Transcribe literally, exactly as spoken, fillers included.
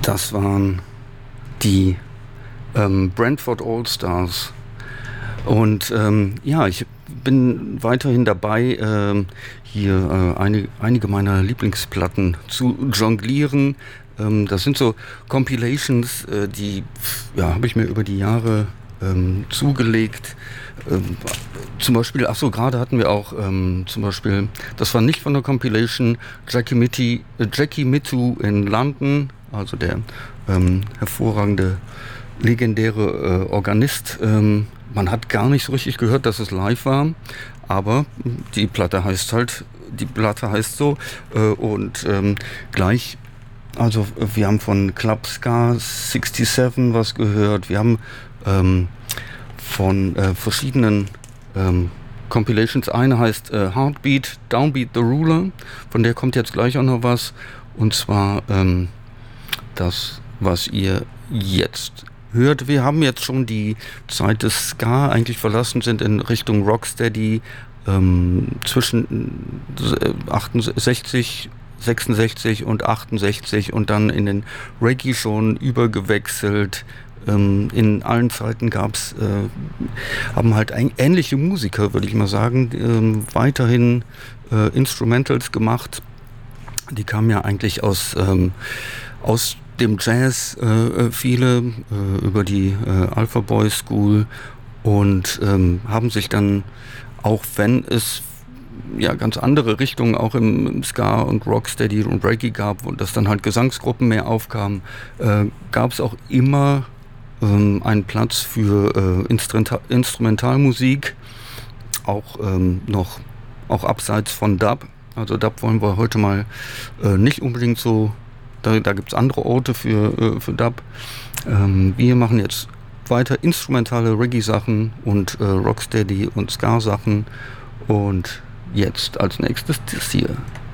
Das waren die ähm, Brentford All-Stars. Und ähm, ja, ich bin weiterhin dabei, ähm, hier äh, eine, einige meiner Lieblingsplatten zu jonglieren. Ähm, das sind so Compilations, äh, die ja, habe ich mir über die Jahre ähm, zugelegt. Ähm, zum Beispiel, ach so, gerade hatten wir auch ähm, zum Beispiel, das war nicht von der Compilation, Jackie, Mitty, äh, Jackie Mittoo in London, also der ähm, hervorragende, legendäre äh, Organist. Ähm, man hat gar nicht so richtig gehört, dass es live war, aber die Platte heißt halt, die Platte heißt so äh, und ähm, gleich, also wir haben von Club Ska siebenundsechzig was gehört, wir haben ähm, von äh, verschiedenen ähm, Compilations. Eine heißt äh, Heartbeat, Downbeat the Ruler, von der kommt jetzt gleich auch noch was, und zwar ähm, das, was ihr jetzt hört. Wir haben jetzt schon die Zeit des Ska eigentlich verlassen, sind in Richtung Rocksteady ähm, zwischen achtundsechzig, sechsundsechzig und achtundsechzig und dann in den Reggae schon übergewechselt. Ähm, in allen Zeiten gab's, äh, haben halt ein, ähnliche Musiker, würde ich mal sagen, ähm, weiterhin äh, Instrumentals gemacht. Die kamen ja eigentlich aus, ähm, aus dem Jazz, äh, viele äh, über die äh, Alpha Boy School und ähm, haben sich dann, auch wenn es ja ganz andere Richtungen auch im, im Ska und Rocksteady und Reggae gab, wo das dann halt Gesangsgruppen mehr aufkamen, äh, gab es auch immer ähm, einen Platz für äh, Instrumenta- Instrumentalmusik, auch ähm, noch auch abseits von Dub. Also Dub wollen wir heute mal äh, nicht unbedingt so. Da, da gibt es andere Orte für, äh, für Dub. Ähm, wir machen jetzt weiter instrumentale Reggae-Sachen und äh, Rocksteady und Ska-Sachen. Und jetzt als nächstes das hier.